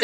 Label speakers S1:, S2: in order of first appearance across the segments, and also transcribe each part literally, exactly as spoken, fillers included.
S1: Tu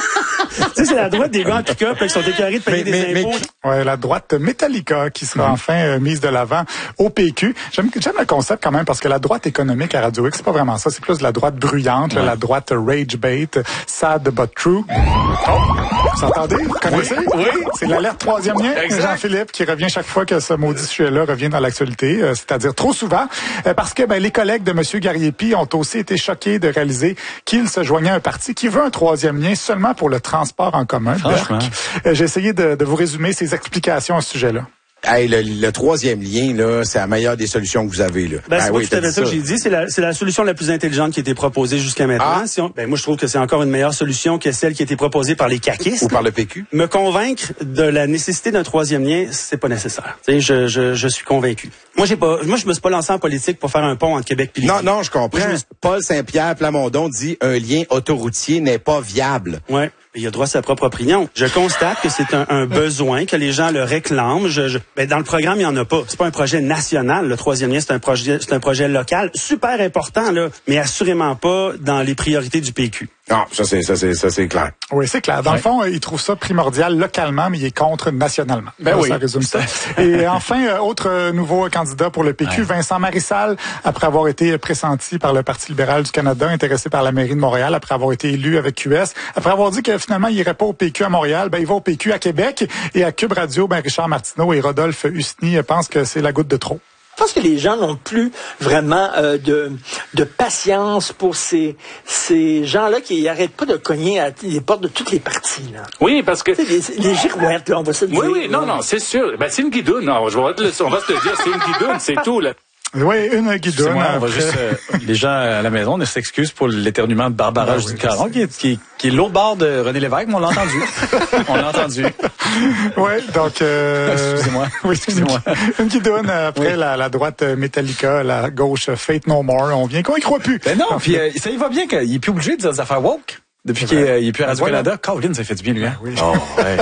S1: sais, c'est la droite des gars en pick-up qui sont écœurés de payer mais, des mais, impôts.
S2: Mais, ouais, la droite Metallica qui sera mmh. enfin euh, mise de l'avant au P Q. J'aime, j'aime le concept quand même parce que la droite économique à Radio X, c'est pas vraiment ça. C'est plus de la droite bruyante, ouais. là, la droite rage bait, sad but true. Oh, vous entendez? Vous connaissez?
S3: Oui. oui.
S2: C'est l'alerte troisième lien. Exact. Jean-Philippe qui revient chaque fois que ce maudit sujet-là revient dans l'actualité, euh, c'est-à-dire trop souvent, euh, parce que ben, les collègues de M. Gariepi ont aussi été choqués de réaliser qu'il se joignait à un parti qui veut un troisième lien seulement pour le transport en commun. Euh, j'ai essayé de, de vous résumer ses explications à ce sujet-là.
S3: Hey, le, le troisième lien, là, c'est la meilleure des solutions que vous avez, là.
S1: Ben, c'est
S3: ah,
S1: pas
S3: oui,
S1: tout à fait ça que j'ai dit. C'est la, c'est la solution la plus intelligente qui a été proposée jusqu'à maintenant. Ah. Si on, ben, moi, je trouve que c'est encore une meilleure solution que celle qui a été proposée par les caquistes.
S3: Ou par le P Q.
S1: Me convaincre de la nécessité d'un troisième lien, c'est pas nécessaire. Tu sais, je, je, je suis convaincu. Moi, j'ai pas, moi, je me suis pas lancé en politique pour faire un pont entre Québec et
S3: Non, non, je comprends. Je suis... Paul Saint-Pierre Plamondon dit un lien autoroutier n'est pas viable.
S1: Ouais. Il a droit à sa propre opinion. Je constate que c'est un, un besoin, que les gens le réclament. Je, je, ben dans le programme, il y en a pas. C'est pas un projet national. Le troisième lien, c'est un projet, c'est un projet local, super important là, mais assurément pas dans les priorités du P Q.
S3: Non, ça c'est ça c'est ça c'est clair.
S2: Oui, c'est clair. Dans ouais. le fond, il trouve ça primordial localement, mais il est contre nationalement.
S3: Ben
S2: ça,
S3: oui.
S2: Ça résume ça. Et enfin, autre nouveau candidat pour le P Q, ouais. Vincent Marissal, après avoir été pressenti par le Parti libéral du Canada, intéressé par la mairie de Montréal, après avoir été élu avec Q S, après avoir dit que finalement il irait pas au P Q à Montréal, ben il va au P Q à Québec. Et à Cube Radio, ben Richard Martineau et Rodolphe Husny pensent que c'est la goutte de trop.
S4: Je pense que les gens n'ont plus vraiment euh, de de patience pour ces ces gens-là qui n'arrêtent pas de cogner à les portes de toutes les parties. Là.
S5: Oui, parce que
S4: les, les girouettes, là, on va se dire.
S5: Oui, oui, non, non, c'est sûr. Ben, c'est une guidoune. Non, je vais te, on va te le dire, c'est une guidoune, c'est tout là.
S2: Oui, une guidoune.
S6: Moi, on va juste, euh, les gens à la maison ne s'excusent pour l'éternuement de Barbara
S2: ah, oui,
S6: Caron, qui est, qui, qui est l'autre bord de René Lévesque, mais on l'a entendu. on l'a entendu.
S2: Oui, donc... Euh...
S6: Excusez-moi.
S2: Oui, excusez-moi. Une guidoune après oui. la, la droite Metallica, la gauche Faith No More. On vient qu'on y croit plus.
S6: Ben non, puis euh, ça y va bien qu'il est plus obligé de dire des affaires woke. Depuis qu'il est, il est plus à Radio-Canada. Caroline, ça fait du bien, lui, hein?
S2: Ben oui.
S6: Oh, ouais.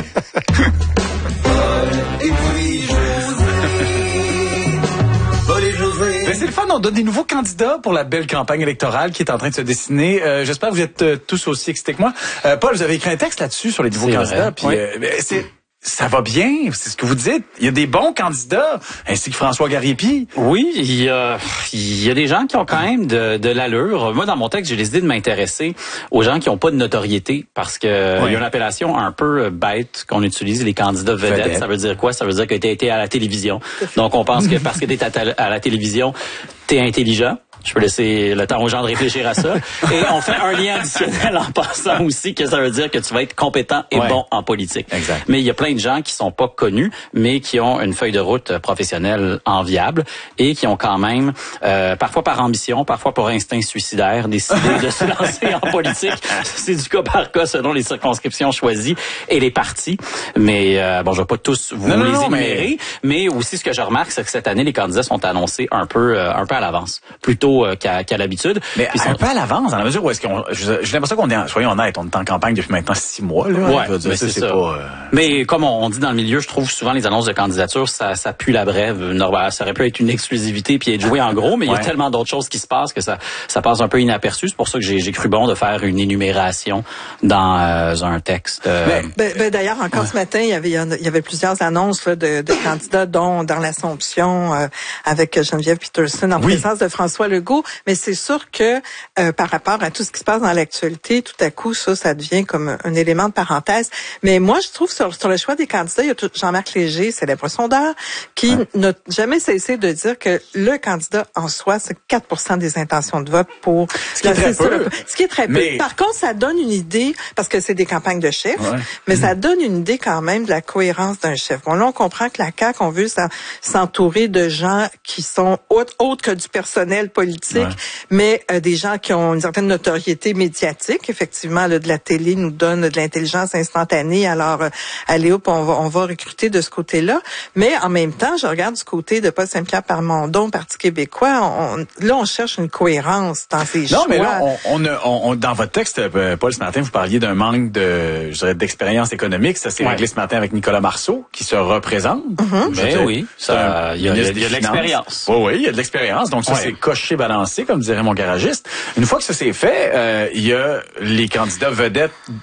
S6: Ben, c'est le fun, on donne des nouveaux candidats pour la belle campagne électorale qui est en train de se dessiner. Euh, j'espère que vous êtes euh, tous aussi excités que moi. Euh, Paul, vous avez écrit un texte là-dessus sur les nouveaux c'est candidats. Puis, oui. euh, ben, c'est... Ça va bien, c'est ce que vous dites. Il y a des bons candidats, ainsi que François Gariepi.
S7: Oui, il y a, il y a des gens qui ont quand même de, de l'allure. Moi, dans mon texte, j'ai décidé de m'intéresser aux gens qui n'ont pas de notoriété parce que oui. il y a une appellation un peu bête qu'on utilise, les candidats vedettes. Vedette. Ça veut dire quoi? Ça veut dire que tu as été à la télévision. Donc, on pense que parce que tu es à, à la télévision, tu es intelligent. Je peux laisser le temps aux gens de réfléchir à ça. Et on fait un lien additionnel en passant aussi que ça veut dire que tu vas être compétent et ouais. bon en politique.
S6: Exact.
S7: Mais il y a plein de gens qui sont pas connus, mais qui ont une feuille de route professionnelle enviable et qui ont quand même, euh, parfois par ambition, parfois par instinct suicidaire, décidé de se lancer en politique. C'est du cas par cas selon les circonscriptions choisies et les partis. Mais euh, bon, je vais pas tous vous
S6: non,
S7: les
S6: non,
S7: énumérer. Mais... mais aussi, ce que je remarque, c'est que cette année, les candidats sont annoncés un peu, euh, un peu à l'avance. Plutôt Qu'à, qu'à l'habitude.
S6: Mais
S7: Ils
S6: un
S7: sont...
S6: peu à l'avance, dans la mesure où est-ce qu'on... J'ai l'impression qu'on est... Soyons honnêtes, on est en campagne depuis maintenant six mois. Là,
S7: ouais,
S6: je veux dire,
S7: mais c'est, c'est ça.
S6: Pas, euh...
S7: Mais comme on dit dans le milieu, je trouve souvent les annonces de candidature, ça, ça pue la brève. Normal, ça aurait pu être une exclusivité puis être joué en gros, mais ouais. il y a tellement d'autres choses qui se passent que ça, ça passe un peu inaperçu. C'est pour ça que j'ai, j'ai cru bon de faire une énumération dans euh, un texte. Euh...
S4: Ben, ben, ben, d'ailleurs, encore ouais. ce matin, il y avait, il y avait plusieurs annonces là, de, de candidats, dont dans l'Assomption euh, avec Geneviève Peterson en oui. présence de François Legault. Mais c'est sûr que euh, par rapport à tout ce qui se passe dans l'actualité, tout à coup, ça, ça devient comme un élément de parenthèse. Mais moi, je trouve sur, sur le choix des candidats, il y a tout, Jean-Marc Léger, célèbre sondeur, qui ouais. n'a jamais cessé de dire que le candidat en soi, c'est quatre pour cent des intentions de vote pour...
S6: Ce qui est très peu.
S4: Ce qui est très
S6: mais...
S4: peu. Par contre, ça donne une idée, parce que c'est des campagnes de chefs, ouais. mais mmh. ça donne une idée quand même de la cohérence d'un chef. Bon, là, on comprend que la C A Q, on veut s'entourer de gens qui sont autres, autres que du personnel politique, ouais. mais euh, des gens qui ont une certaine notoriété médiatique. Effectivement, là, de la télé nous donne de l'intelligence instantanée. Alors, euh, allez hop, on va, on va recruter de ce côté-là. Mais en même temps, je regarde du côté de Paul Saint-Pierre Plamondon, Parti québécois. On, là, on cherche une cohérence dans ces choix.
S6: Non, mais là, on, on, on, on, dans votre texte, Paul, ce matin, vous parliez d'un manque de, je dirais, d'expérience économique. Ça s'est ouais. réglé ce matin avec Nicolas Marceau, qui se représente.
S7: Mm-hmm. Mais dire, oui, ça, il y a, y a, y a de l'expérience.
S6: Oui, oui, il y a de l'expérience. Donc ça, ouais. c'est coché, balancé, comme dirait mon garagiste. Une fois que ça s'est fait, euh, il y a les candidats vedettes